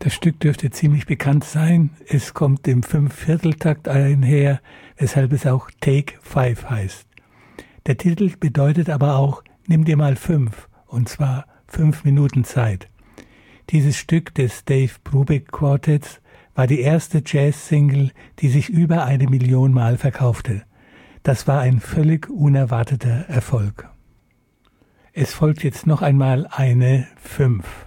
Das Stück dürfte ziemlich bekannt sein. Es kommt im 5/4-Takt einher, weshalb es auch Take 5 heißt. Der Titel bedeutet aber auch, nimm dir mal 5, und zwar 5 Minuten Zeit. Dieses Stück des Dave Brubeck Quartetts war die erste Jazz-Single, die sich über 1 Million Mal verkaufte. Das war ein völlig unerwarteter Erfolg. Es folgt jetzt noch einmal eine 5.